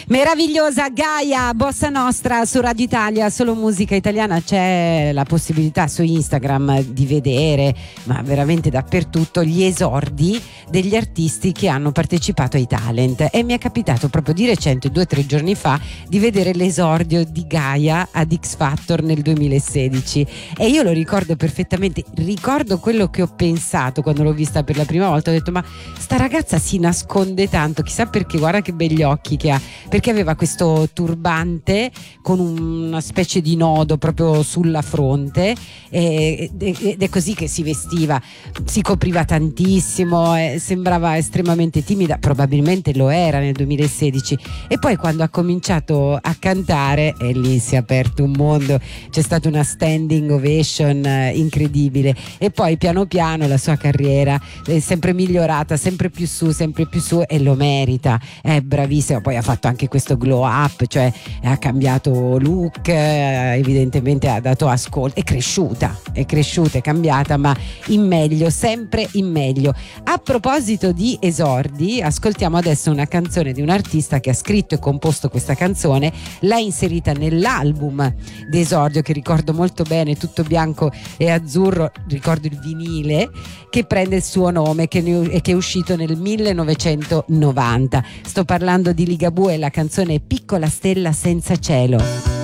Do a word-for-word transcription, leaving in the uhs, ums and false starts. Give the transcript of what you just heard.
Meravigliosa Gaia, Bossa Nostra su Radio Italia, solo musica italiana. C'è la possibilità su Instagram di vedere, ma veramente dappertutto, gli esordi degli artisti che hanno partecipato ai talent, e mi è capitato proprio di recente, due o tre giorni fa, di vedere l'esordio di Gaia ad X Factor nel duemilasedici, e io lo ricordo perfettamente. Ricordo quello che ho pensato quando l'ho vista per la prima volta. Ho detto: ma sta ragazza si nasconde tanto, chissà perché, guarda che begli occhi che ha, perché aveva questo turbante con una specie di nodo proprio sulla fronte, e, ed è così che si vestiva, si copriva tantissimo, eh, sembrava estremamente timida, probabilmente lo era nel duemilasedici, e poi quando ha cominciato a cantare, e lì si è aperto un mondo, c'è stata una standing ovation eh, incredibile, e poi piano piano la sua carriera è sempre migliorata, sempre più su, sempre più su, e lo merita, è bravissima. Poi ha fatto anche questo glow up, cioè ha cambiato look, eh, evidentemente ha dato ascolto, è cresciuta, è cresciuta, è cambiata, ma in meglio, sempre in meglio. A proposito di esordi, ascoltiamo adesso una canzone di un artista che ha scritto e composto questa canzone, l'ha inserita nell'album d'esordio che ricordo molto bene, tutto bianco e azzurro, ricordo il vinile che prende il suo nome, che, ne, che è uscito nel millenovecentonovanta. Sto parlando di Ligabue e la canzone Piccola stella senza cielo.